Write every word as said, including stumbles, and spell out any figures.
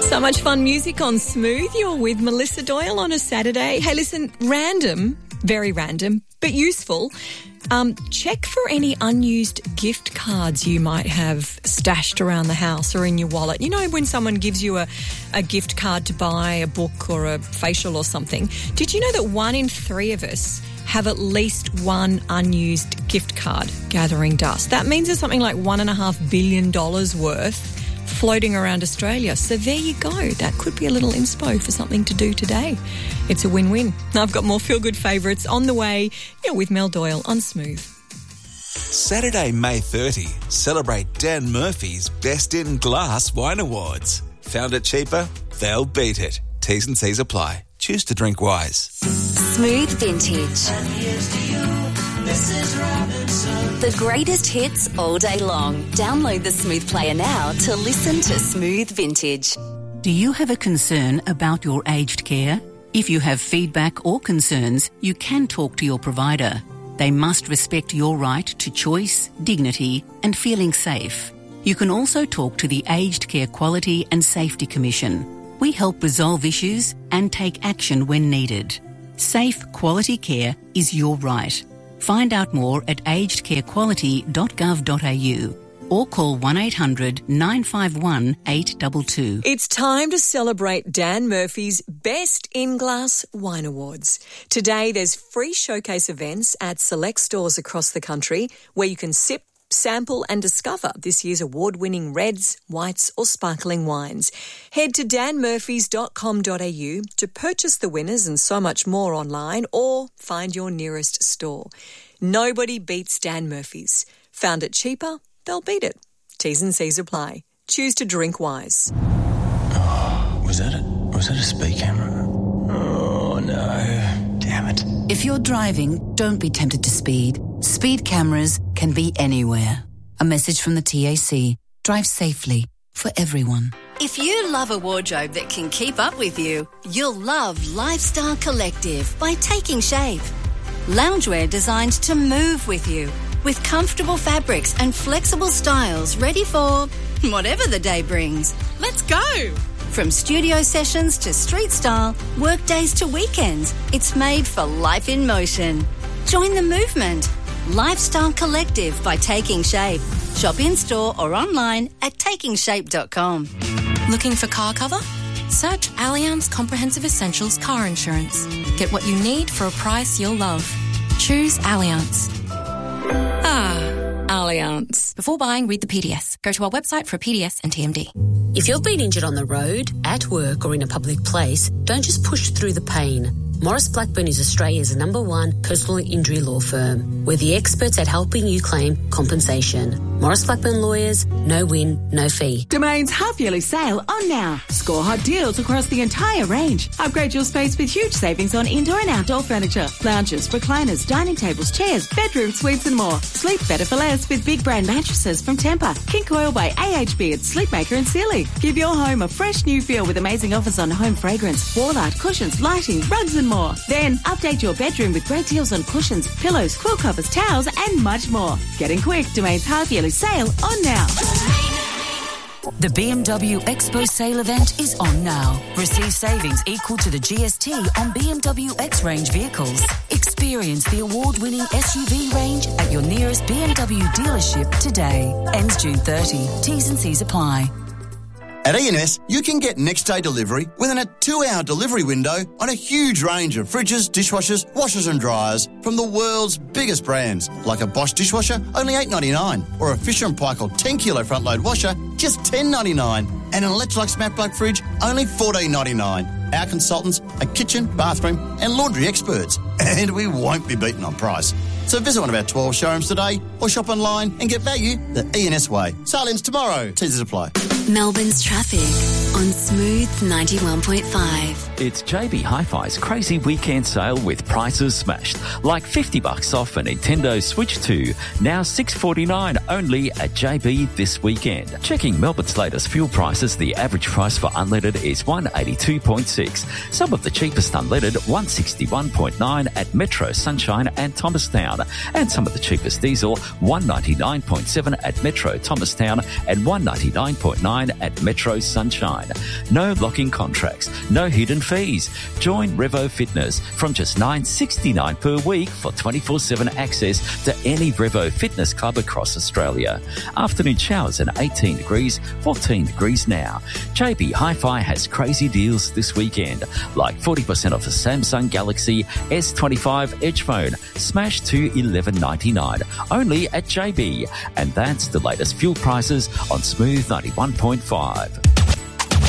So much fun music on Smooth. You're with Melissa Doyle on a Saturday. Hey, listen, random, very random, but useful. Um, check for any unused gift cards you might have stashed around the house or in your wallet. You know, when someone gives you a, a gift card to buy a book or a facial or something, did you know that one in three of us have at least one unused gift card gathering dust? That means there's something like one and a half billion dollars worth floating around Australia. So there you go. That could be a little inspo for something to do today. It's a win-win. I've got more feel-good favourites on the way, you know, with Mel Doyle on Smooth. Saturday, May thirtieth, celebrate Dan Murphy's Best in Glass Wine Awards. Found it cheaper? They'll beat it. T's and C's apply. Choose to drink wise. Smooth Vintage. And here's to you, Missus Robinson. The greatest hits all day long. Download the Smooth Player now to listen to Smooth Vintage. Do you have a concern about your aged care? If you have feedback or concerns, you can talk to your provider. They must respect your right to choice, dignity, and feeling safe. You can also talk to the Aged Care Quality and Safety Commission. We help resolve issues and take action when needed. Safe, quality care is your right. Find out more at aged care quality dot gov dot a u or call one eight hundred nine five one eight two two. It's time to celebrate Dan Murphy's Best in Glass Wine Awards. Today there's free showcase events at select stores across the country where you can sip, sample and discover this year's award-winning reds, whites or sparkling wines. Head to dan murphys dot com dot a u to purchase the winners and so much more online or find your nearest store. Nobody beats Dan Murphy's. Found it cheaper? They'll beat it. T's and C's apply. Choose to drink wise. Oh, was that a, was that a speed camera? Oh, no. Damn it. If you're driving, don't be tempted to speed. Speed cameras can be anywhere. A message from the T A C. Drive safely for everyone. If you love a wardrobe that can keep up with you, you'll love Lifestyle Collective by Taking Shape. Loungewear designed to move with you, with comfortable fabrics and flexible styles ready for whatever the day brings. Let's go! From studio sessions to street style, work days to weekends, it's made for life in motion. Join the movement. Lifestyle Collective by Taking Shape. Shop in-store or online at taking shape dot com. Looking for car cover? Search Allianz Comprehensive Essentials Car Insurance. Get what you need for a price you'll love. Choose Allianz. Ah, Allianz. Before buying, read the P D S. Go to our website for a P D S and T M D. If you've been injured on the road, at work or in a public place, don't just push through the pain. Morris Blackburn is Australia's number one personal injury law firm. We're the experts at helping you claim compensation. Morris Blackburn Lawyers, no win, no fee. Domain's half-yearly sale on now. Score hot deals across the entire range. Upgrade your space with huge savings on indoor and outdoor furniture, lounges, recliners, dining tables, chairs, bedroom suites and more. Sleep better for less with big brand mattresses from Tempur, King Coil by A H B and Sleepmaker and Sealy. Give your home a fresh new feel with amazing offers on home fragrance, wall art, cushions, lighting, rugs and more. Then update your bedroom with great deals on cushions, pillows, quilt covers, towels and much more. Getting quick, Domain's half-yearly sale on now. The B M W Expo sale event is on now. Receive savings equal to the G S T on B M W X-Range vehicles. Experience the award-winning S U V range at your nearest B M W dealership today. Ends June thirtieth. T's and C's apply. At E and S, you can get next-day delivery within a two-hour delivery window on a huge range of fridges, dishwashers, washers and dryers from the world's biggest brands, like a Bosch dishwasher, only eight dollars ninety-nine, or a Fisher and Paykel ten kilo front-load washer, just ten dollars ninety-nine, and an Electrolux Matte Black fridge, only fourteen dollars ninety-nine. Our consultants are kitchen, bathroom and laundry experts, and we won't be beaten on price. So visit one of our twelve showrooms today or shop online and get value the E and S way. Sale ends tomorrow. T Cs apply. Melbourne's traffic on Smooth ninety-one point five. It's J B Hi-Fi's crazy weekend sale with prices smashed. Like fifty bucks off a Nintendo Switch two, now six forty-nine only at J B this weekend. Checking Melbourne's latest fuel prices, the average price for unleaded is one eighty-two point six. Some of the cheapest unleaded, one sixty-one point nine at Metro, Sunshine and Thomastown. And some of the cheapest diesel, one ninety-nine point seven at Metro, Thomastown and one ninety-nine point nine at Metro, Sunshine. No locking contracts, no hidden fees. Join Revo Fitness from just nine dollars sixty-nine per week for twenty-four seven access to any Revo Fitness club across Australia. Afternoon showers at eighteen degrees, fourteen degrees now. J B Hi-Fi has crazy deals this weekend, like forty percent off the Samsung Galaxy S twenty-five Edge phone, smashed to eleven ninety-nine, only at J B. And that's the latest fuel prices on Smooth ninety-one point five.